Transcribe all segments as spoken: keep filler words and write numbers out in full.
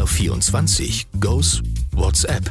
R vierundzwanzig goes WhatsApp.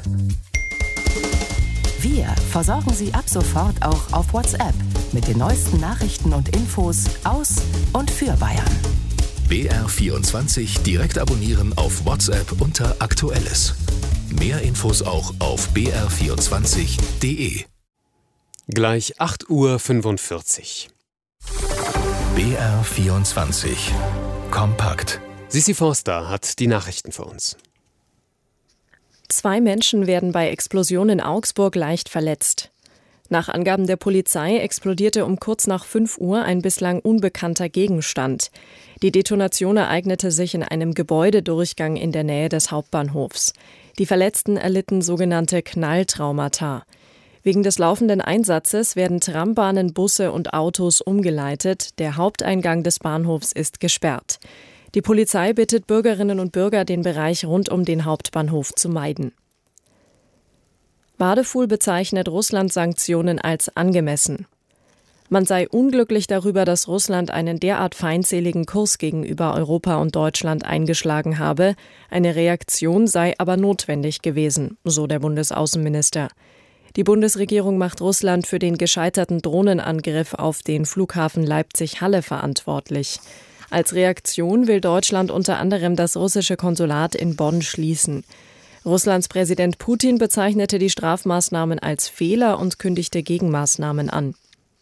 Wir versorgen Sie ab sofort auch auf WhatsApp mit den neuesten Nachrichten und Infos aus und für Bayern. B R vierundzwanzig direkt abonnieren auf WhatsApp unter Aktuelles. Mehr Infos auch auf b r vierundzwanzig punkt d e. Gleich acht Uhr fünfundvierzig. B R vierundzwanzig. Kompakt. Sissi Forster hat die Nachrichten für uns. Zwei Menschen werden bei Explosion in Augsburg leicht verletzt. Nach Angaben der Polizei explodierte um kurz nach fünf Uhr ein bislang unbekannter Gegenstand. Die Detonation ereignete sich in einem Gebäudedurchgang in der Nähe des Hauptbahnhofs. Die Verletzten erlitten sogenannte Knalltraumata. Wegen des laufenden Einsatzes werden Trambahnen, Busse und Autos umgeleitet. Der Haupteingang des Bahnhofs ist gesperrt. Die Polizei bittet Bürgerinnen und Bürger, den Bereich rund um den Hauptbahnhof zu meiden. Wadefuhl bezeichnet Russlands Sanktionen als angemessen. Man sei unglücklich darüber, dass Russland einen derart feindseligen Kurs gegenüber Europa und Deutschland eingeschlagen habe. Eine Reaktion sei aber notwendig gewesen, so der Bundesaußenminister. Die Bundesregierung macht Russland für den gescheiterten Drohnenangriff auf den Flughafen Leipzig-Halle verantwortlich. Als Reaktion will Deutschland unter anderem das russische Konsulat in Bonn schließen. Russlands Präsident Putin bezeichnete die Strafmaßnahmen als Fehler und kündigte Gegenmaßnahmen an.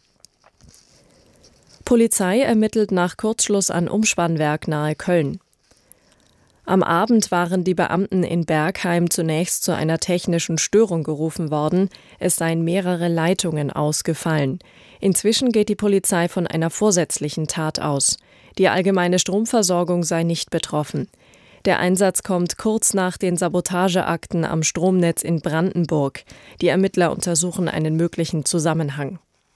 Polizei ermittelt nach Kurzschluss an Umspannwerk nahe Köln. Am Abend waren die Beamten in Bergheim zunächst zu einer technischen Störung gerufen worden. Es seien mehrere Leitungen ausgefallen. Inzwischen geht die Polizei von einer vorsätzlichen Tat aus. Die allgemeine Stromversorgung sei nicht betroffen. Der Einsatz kommt kurz nach den Sabotageakten am Stromnetz in Brandenburg. Die Ermittler untersuchen einen möglichen Zusammenhang.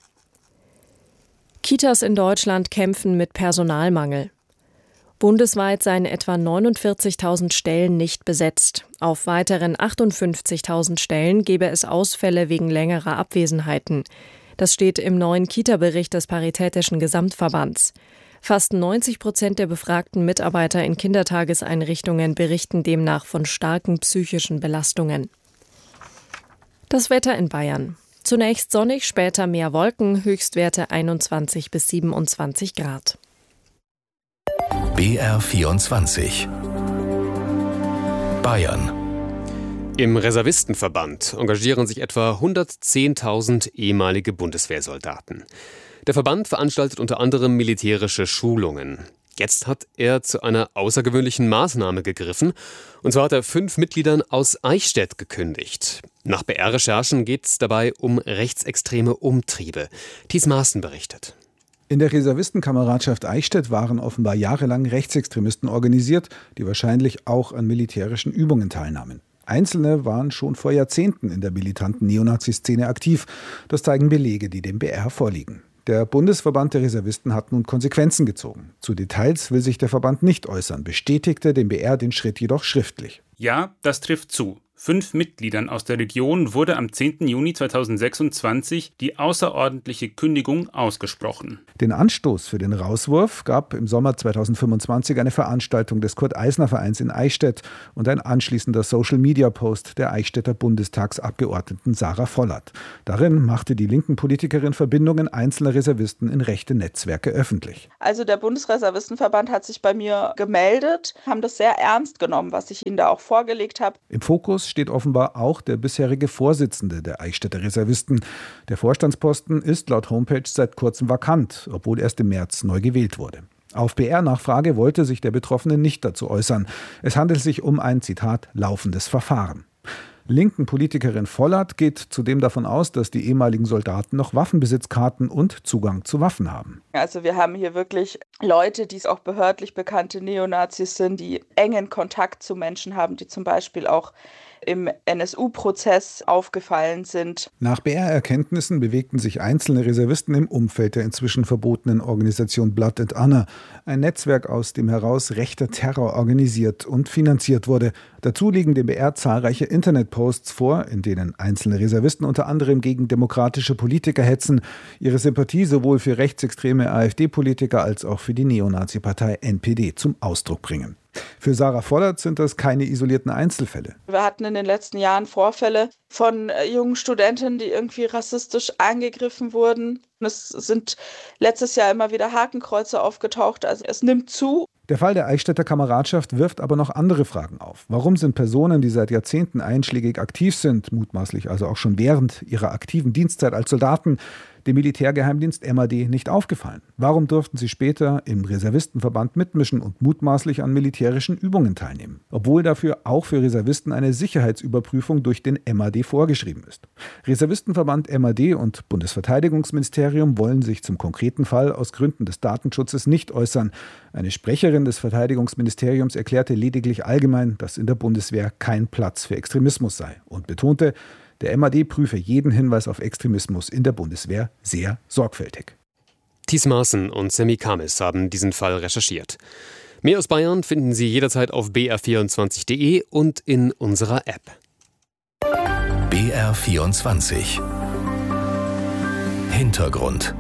Kitas in Deutschland kämpfen mit Personalmangel. Bundesweit seien etwa neunundvierzigtausend Stellen nicht besetzt. Auf weiteren achtundfünfzigtausend Stellen gebe es Ausfälle wegen längerer Abwesenheiten. Das steht im neuen Kita-Bericht des Paritätischen Gesamtverbands. Fast neunzig Prozent der befragten Mitarbeiter in Kindertageseinrichtungen berichten demnach von starken psychischen Belastungen. Das Wetter in Bayern. Zunächst sonnig, später mehr Wolken, Höchstwerte einundzwanzig bis siebenundzwanzig Grad. B R vierundzwanzig. Bayern. Im Reservistenverband engagieren sich etwa hundertzehntausend ehemalige Bundeswehrsoldaten. Der Verband veranstaltet unter anderem militärische Schulungen. Jetzt hat er zu einer außergewöhnlichen Maßnahme gegriffen. Und zwar hat er fünf Mitgliedern aus Eichstätt gekündigt. Nach B R-Recherchen geht es dabei um rechtsextreme Umtriebe. Thies Maaßen berichtet. In der Reservistenkameradschaft Eichstätt waren offenbar jahrelang Rechtsextremisten organisiert, die wahrscheinlich auch an militärischen Übungen teilnahmen. Einzelne waren schon vor Jahrzehnten in der militanten Neonazi-Szene aktiv. Das zeigen Belege, die dem B R vorliegen. Der Bundesverband der Reservisten hat nun Konsequenzen gezogen. Zu Details will sich der Verband nicht äußern, bestätigte dem B R den Schritt jedoch schriftlich. Ja, das trifft zu. Fünf Mitgliedern aus der Region wurde am zehnten Juni zweitausendsechsundzwanzig die außerordentliche Kündigung ausgesprochen. Den Anstoß für den Rauswurf gab im Sommer zweitausendfünfundzwanzig eine Veranstaltung des Kurt-Eisner-Vereins in Eichstätt und ein anschließender Social-Media-Post der Eichstätter Bundestagsabgeordneten Sarah Vollert. Darin machte die linken Politikerin Verbindungen einzelner Reservisten in rechte Netzwerke öffentlich. Also der Bundesreservistenverband hat sich bei mir gemeldet, haben das sehr ernst genommen, was ich ihnen da auch vorgelegt habe. Im Fokus steht offenbar auch der bisherige Vorsitzende der Eichstätter Reservisten. Der Vorstandsposten ist laut Homepage seit kurzem vakant, obwohl erst im März neu gewählt wurde. Auf B R-Nachfrage wollte sich der Betroffene nicht dazu äußern. Es handelt sich um ein, Zitat, laufendes Verfahren. Linken Politikerin Vollert geht zudem davon aus, dass die ehemaligen Soldaten noch Waffenbesitzkarten und Zugang zu Waffen haben. Also wir haben hier wirklich Leute, die auch behördlich bekannte Neonazis sind, die engen Kontakt zu Menschen haben, die zum Beispiel auch im N S U-Prozess aufgefallen sind. Nach B R-Erkenntnissen bewegten sich einzelne Reservisten im Umfeld der inzwischen verbotenen Organisation Blood and Honor, ein Netzwerk, aus dem heraus rechter Terror organisiert und finanziert wurde. Dazu liegen dem B R zahlreiche Internetposts vor, in denen einzelne Reservisten unter anderem gegen demokratische Politiker hetzen, ihre Sympathie sowohl für rechtsextreme AfD-Politiker als auch für die Neonazi-Partei N P D zum Ausdruck bringen. Für Sarah Vollert sind das keine isolierten Einzelfälle. Wir hatten in den letzten Jahren Vorfälle von jungen Studentinnen, die irgendwie rassistisch angegriffen wurden. Es sind letztes Jahr immer wieder Hakenkreuze aufgetaucht, also es nimmt zu. Der Fall der Eichstätter Kameradschaft wirft aber noch andere Fragen auf. Warum sind Personen, die seit Jahrzehnten einschlägig aktiv sind, mutmaßlich also auch schon während ihrer aktiven Dienstzeit als Soldaten, dem Militärgeheimdienst M A D nicht aufgefallen? Warum durften sie später im Reservistenverband mitmischen und mutmaßlich an militärischen Übungen teilnehmen? Obwohl dafür auch für Reservisten eine Sicherheitsüberprüfung durch den M A D vorgeschrieben ist. Reservistenverband M A D und Bundesverteidigungsministerium wollen sich zum konkreten Fall aus Gründen des Datenschutzes nicht äußern. Eine Sprecherin des Verteidigungsministeriums erklärte lediglich allgemein, dass in der Bundeswehr kein Platz für Extremismus sei und betonte, der M A D prüfe jeden Hinweis auf Extremismus in der Bundeswehr sehr sorgfältig. Thies Maaßen und Sammy Kamis haben diesen Fall recherchiert. Mehr aus Bayern finden Sie jederzeit auf b r vierundzwanzig punkt d e und in unserer App. B R vierundzwanzig Hintergrund.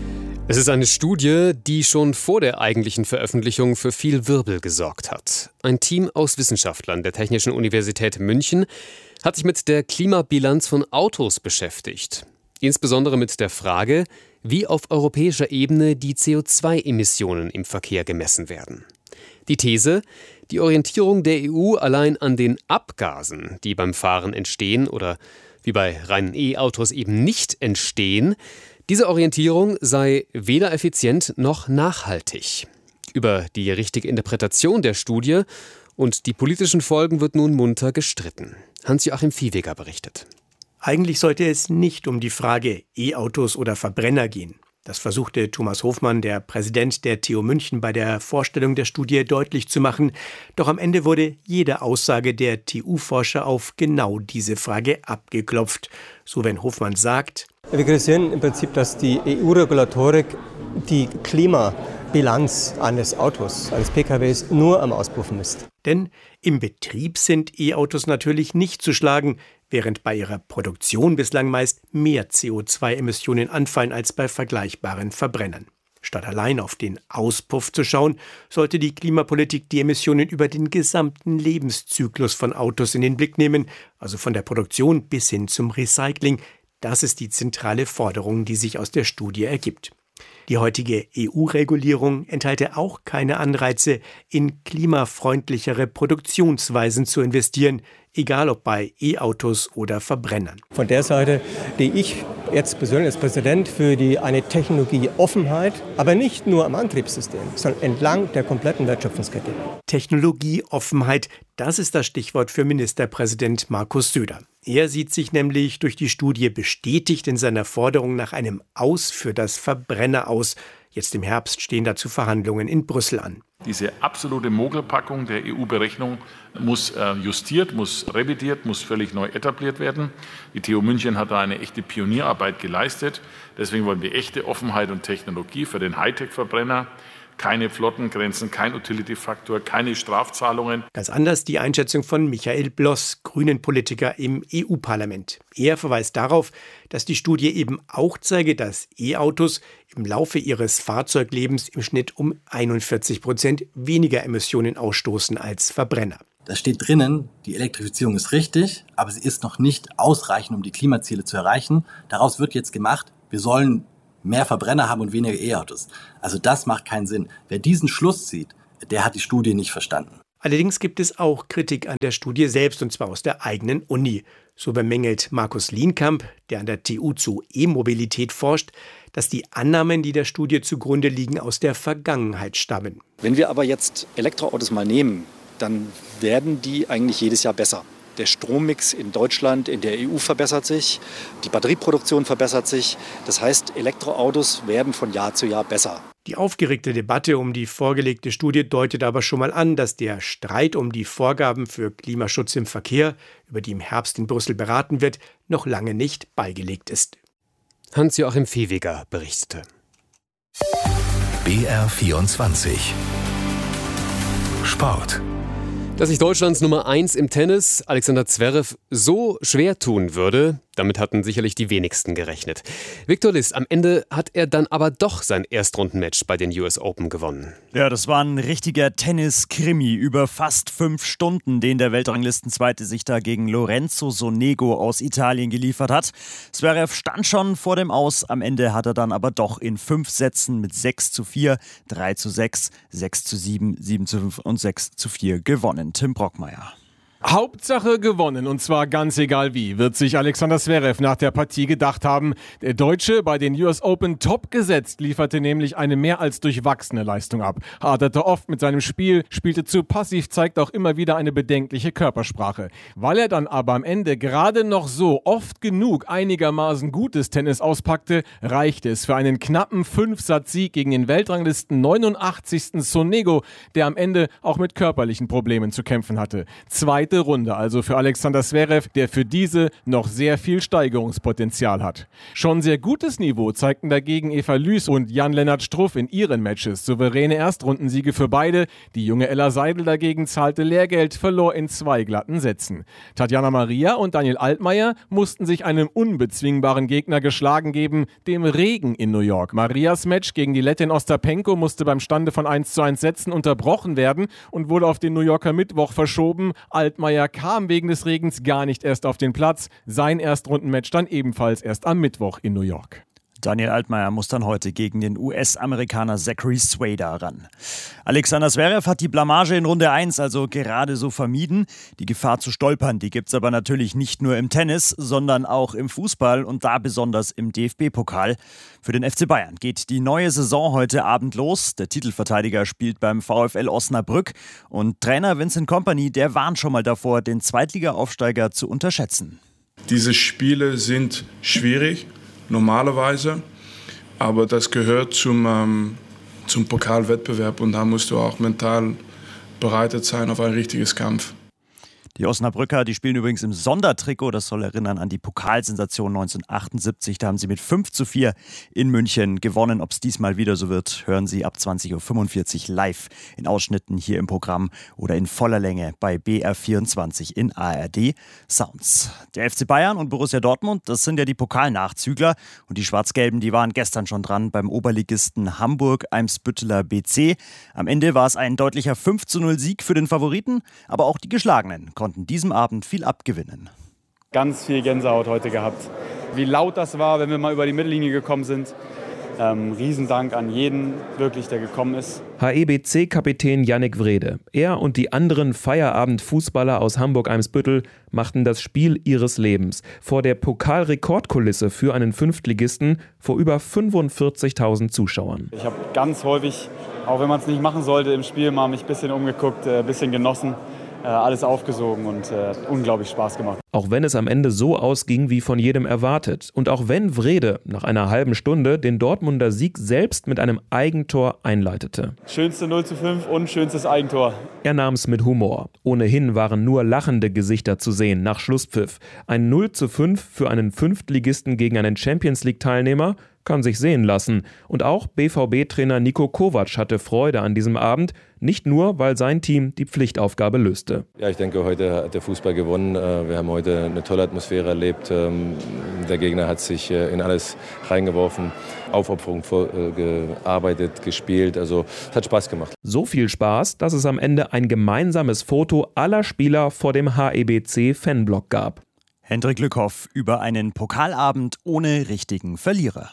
Es ist eine Studie, die schon vor der eigentlichen Veröffentlichung für viel Wirbel gesorgt hat. Ein Team aus Wissenschaftlern der Technischen Universität München hat sich mit der Klimabilanz von Autos beschäftigt. Insbesondere mit der Frage, wie auf europäischer Ebene die C O zwei Emissionen im Verkehr gemessen werden. Die These, die Orientierung der E U allein an den Abgasen, die beim Fahren entstehen oder wie bei reinen E-Autos eben nicht entstehen, diese Orientierung sei weder effizient noch nachhaltig. Über die richtige Interpretation der Studie und die politischen Folgen wird nun munter gestritten. Hans-Joachim Viehweger berichtet. Eigentlich sollte es nicht um die Frage E-Autos oder Verbrenner gehen. Das versuchte Thomas Hofmann, der Präsident der T U München, bei der Vorstellung der Studie deutlich zu machen. Doch am Ende wurde jede Aussage der T U-Forscher auf genau diese Frage abgeklopft. So wenn Hofmann sagt: Wir kritisieren im Prinzip, dass die E U-Regulatorik die Klimabilanz eines Autos, eines P K Ws nur am Auspuffen ist. Denn im Betrieb sind E-Autos natürlich nicht zu schlagen, während bei ihrer Produktion bislang meist mehr C O zwei Emissionen anfallen als bei vergleichbaren Verbrennern. Statt allein auf den Auspuff zu schauen, sollte die Klimapolitik die Emissionen über den gesamten Lebenszyklus von Autos in den Blick nehmen, also von der Produktion bis hin zum Recycling. Das ist die zentrale Forderung, die sich aus der Studie ergibt. Die heutige E U-Regulierung enthalte auch keine Anreize, in klimafreundlichere Produktionsweisen zu investieren, egal ob bei E-Autos oder Verbrennern. Von der Seite stehe ich jetzt persönlich als Präsident für die, eine Technologieoffenheit, aber nicht nur am Antriebssystem, sondern entlang der kompletten Wertschöpfungskette. Technologieoffenheit, das ist das Stichwort für Ministerpräsident Markus Söder. Er sieht sich nämlich durch die Studie bestätigt in seiner Forderung nach einem Aus für das Verbrenner aus. Jetzt im Herbst stehen dazu Verhandlungen in Brüssel an. Diese absolute Mogelpackung der E U-Berechnung muss äh, justiert, muss revidiert, muss völlig neu etabliert werden. Die T U München hat da eine echte Pionierarbeit geleistet. Deswegen wollen wir echte Offenheit und Technologie für den Hightech-Verbrenner. Keine Flottengrenzen, kein Utility-Faktor, keine Strafzahlungen. Ganz anders die Einschätzung von Michael Bloss, Grünen-Politiker im E U-Parlament. Er verweist darauf, dass die Studie eben auch zeige, dass E-Autos im Laufe ihres Fahrzeuglebens im Schnitt um einundvierzig Prozent weniger Emissionen ausstoßen als Verbrenner. Da steht drinnen, die Elektrifizierung ist richtig, aber sie ist noch nicht ausreichend, um die Klimaziele zu erreichen. Daraus wird jetzt gemacht, wir sollen mehr Verbrenner haben und weniger E-Autos. Also das macht keinen Sinn. Wer diesen Schluss zieht, der hat die Studie nicht verstanden. Allerdings gibt es auch Kritik an der Studie selbst, und zwar aus der eigenen Uni. So bemängelt Markus Lienkamp, der an der T U zu E-Mobilität forscht, dass die Annahmen, die der Studie zugrunde liegen, aus der Vergangenheit stammen. Wenn wir aber jetzt Elektroautos mal nehmen, dann werden die eigentlich jedes Jahr besser. Der Strommix in Deutschland, in der E U verbessert sich, die Batterieproduktion verbessert sich. Das heißt, Elektroautos werden von Jahr zu Jahr besser. Die aufgeregte Debatte um die vorgelegte Studie deutet aber schon mal an, dass der Streit um die Vorgaben für Klimaschutz im Verkehr, über die im Herbst in Brüssel beraten wird, noch lange nicht beigelegt ist. Hans-Joachim Viehweger berichtete. B R vierundzwanzig Sport. Dass sich Deutschlands Nummer eins im Tennis, Alexander Zverev, so schwer tun würde, Damit hatten sicherlich die wenigsten gerechnet. Viktor List, am Ende hat er dann aber doch sein Erstrundenmatch bei den U S Open gewonnen. Ja, das war ein richtiger Tennis-Krimi über fast fünf Stunden, den der Weltranglistenzweite sich da gegen Lorenzo Sonego aus Italien geliefert hat. Zverev stand schon vor dem Aus, am Ende hat er dann aber doch in fünf Sätzen mit sechs zu vier, drei zu sechs, sechs zu sieben, sieben zu fünf und sechs zu vier gewonnen. Tim Brockmeier. Hauptsache gewonnen, und zwar ganz egal wie, wird sich Alexander Zverev nach der Partie gedacht haben. Der Deutsche, bei den U S Open top gesetzt, lieferte nämlich eine mehr als durchwachsene Leistung ab. Haderte oft mit seinem Spiel, spielte zu passiv, zeigt auch immer wieder eine bedenkliche Körpersprache. Weil er dann aber am Ende gerade noch so oft genug einigermaßen gutes Tennis auspackte, reichte es für einen knappen Fünf-Satz-Sieg gegen den Weltranglisten neunundachtzigsten Sonego, der am Ende auch mit körperlichen Problemen zu kämpfen hatte. Zwei Runde also für Alexander Zverev, der für diese noch sehr viel Steigerungspotenzial hat. Schon sehr gutes Niveau zeigten dagegen Eva Lüß und Jan-Lennart Struff in ihren Matches. Souveräne Erstrundensiege für beide. Die junge Ella Seidel dagegen zahlte Lehrgeld, verlor in zwei glatten Sätzen. Tatjana Maria und Daniel Altmaier mussten sich einem unbezwingbaren Gegner geschlagen geben, dem Regen in New York. Marias Match gegen die Lettin Ostapenko musste beim Stande von eins zu eins Sätzen unterbrochen werden und wurde auf den New Yorker Mittwoch verschoben. Altmaier kam wegen des Regens gar nicht erst auf den Platz. Sein Erstrundenmatch dann ebenfalls erst am Mittwoch in New York. Daniel Altmaier muss dann heute gegen den U S-Amerikaner Zachary Swader ran. Alexander Zverev hat die Blamage in Runde eins also gerade so vermieden. Die Gefahr zu stolpern, die gibt's aber natürlich nicht nur im Tennis, sondern auch im Fußball und da besonders im D F B-Pokal. Für den F C Bayern geht die neue Saison heute Abend los. Der Titelverteidiger spielt beim VfL Osnabrück und Trainer Vincent Kompany, der warnt schon mal davor, den Zweitliga-Aufsteiger zu unterschätzen. Diese Spiele sind schwierig. Normalerweise, aber das gehört zum, ähm, zum Pokalwettbewerb und da musst du auch mental bereitet sein auf ein richtiges Kampf. Die Osnabrücker, die spielen übrigens im Sondertrikot. Das soll erinnern an die Pokalsensation neunzehnhundertachtundsiebzig. Da haben sie mit fünf zu vier in München gewonnen. Ob es diesmal wieder so wird, hören Sie ab zwanzig Uhr fünfundvierzig live in Ausschnitten hier im Programm oder in voller Länge bei B R vierundzwanzig in A R D Sounds. Der F C Bayern und Borussia Dortmund, das sind ja die Pokalnachzügler. Und die Schwarz-Gelben, die waren gestern schon dran beim Oberligisten Hamburg-Eimsbütteler B C. Am Ende war es ein deutlicher fünf zu null Sieg für den Favoriten, aber auch die Geschlagenen konnten diesem Abend viel abgewinnen. Ganz viel Gänsehaut heute gehabt. Wie laut das war, wenn wir mal über die Mittellinie gekommen sind. Ähm, Riesendank an jeden, wirklich, der gekommen ist. H E B C-Kapitän Yannick Wrede. Er und die anderen Feierabend-Fußballer aus Hamburg-Eimsbüttel machten das Spiel ihres Lebens. Vor der Pokalrekordkulisse für einen Fünftligisten vor über fünfundvierzigtausend Zuschauern. Ich habe ganz häufig, auch wenn man es nicht machen sollte, im Spiel mal mich ein bisschen umgeguckt, ein bisschen genossen. Alles aufgesogen und äh, unglaublich Spaß gemacht. Auch wenn es am Ende so ausging, wie von jedem erwartet. Und auch wenn Wrede nach einer halben Stunde den Dortmunder Sieg selbst mit einem Eigentor einleitete. Schönste null zu fünf und schönstes Eigentor. Er nahm es mit Humor. Ohnehin waren nur lachende Gesichter zu sehen nach Schlusspfiff. Ein null zu fünf für einen Fünftligisten gegen einen Champions-League-Teilnehmer kann sich sehen lassen. Und auch B V B-Trainer Niko Kovac hatte Freude an diesem Abend, nicht nur, weil sein Team die Pflichtaufgabe löste. Ja, ich denke, heute hat der Fußball gewonnen. Wir haben heute eine tolle Atmosphäre erlebt. Der Gegner hat sich in alles reingeworfen, Aufopferung gearbeitet, gespielt. Also es hat Spaß gemacht. So viel Spaß, dass es am Ende ein gemeinsames Foto aller Spieler vor dem H E B C-Fanblock gab. Hendrik Lückhoff über einen Pokalabend ohne richtigen Verlierer.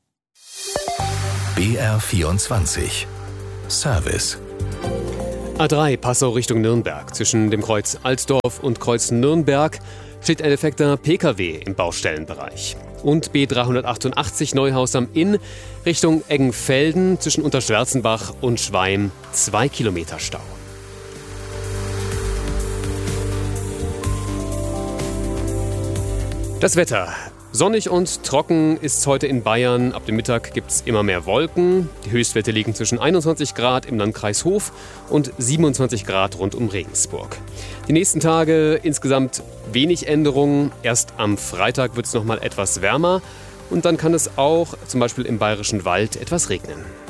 B R vierundzwanzig Service. A drei Passau Richtung Nürnberg. Zwischen dem Kreuz Altdorf und Kreuz Nürnberg steht ein defekter P K W im Baustellenbereich. Und B dreihundertachtundachtzig Neuhaus am Inn Richtung Eggenfelden zwischen Unterschwärzenbach und Schweim zwei Kilometer Stau. Das Wetter. Sonnig und trocken ist es heute in Bayern. Ab dem Mittag gibt es immer mehr Wolken. Die Höchstwerte liegen zwischen einundzwanzig Grad im Landkreis Hof und siebenundzwanzig Grad rund um Regensburg. Die nächsten Tage insgesamt wenig Änderungen. Erst am Freitag wird es noch mal etwas wärmer. Und dann kann es auch zum Beispiel im Bayerischen Wald etwas regnen.